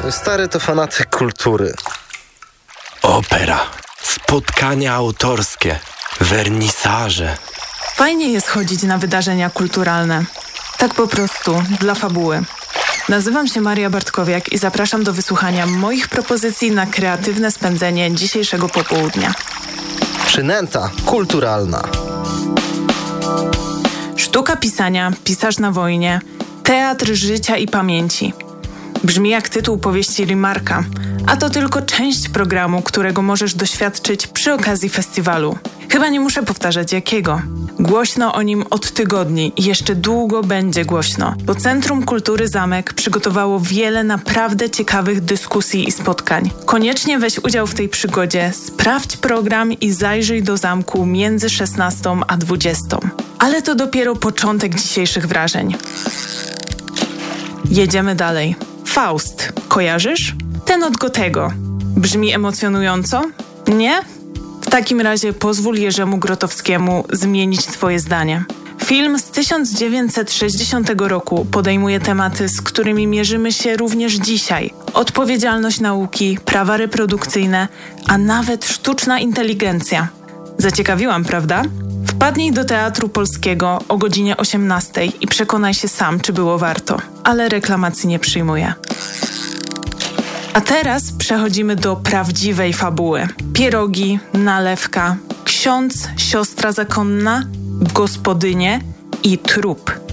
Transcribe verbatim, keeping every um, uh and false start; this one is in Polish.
stary to fanatyk kultury. Opera, spotkania autorskie, wernisaże. Fajnie jest chodzić na wydarzenia kulturalne. Tak po prostu, dla fabuły. Nazywam się Maria Bartkowiak i zapraszam do wysłuchania moich propozycji na kreatywne spędzenie dzisiejszego popołudnia. Przynęta kulturalna. Sztuka pisania, pisarz na wojnie, teatr życia i pamięci. Brzmi jak tytuł powieści Remarka, a to tylko część programu, którego możesz doświadczyć przy okazji festiwalu. Chyba nie muszę powtarzać jakiego. Głośno o nim od tygodni i jeszcze długo będzie głośno, bo Centrum Kultury Zamek przygotowało wiele naprawdę ciekawych dyskusji i spotkań. Koniecznie weź udział w tej przygodzie, sprawdź program i zajrzyj do zamku między szesnastą a dwudziestą. Ale to dopiero początek dzisiejszych wrażeń. Jedziemy dalej. Faust. Kojarzysz? Ten od Goethego. Brzmi emocjonująco? Nie? W takim razie pozwól Jerzemu Grotowskiemu zmienić twoje zdanie. Film z tysiąc dziewięćset sześćdziesiątego roku podejmuje tematy, z którymi mierzymy się również dzisiaj. Odpowiedzialność nauki, prawa reprodukcyjne, a nawet sztuczna inteligencja. Zaciekawiłam, prawda? Wpadnij do Teatru Polskiego o godzinie osiemnastej i przekonaj się sam, czy było warto. Ale reklamacji nie przyjmuję. A teraz przechodzimy do prawdziwej fabuły. Pierogi, nalewka, ksiądz, siostra zakonna, gospodynie i trup.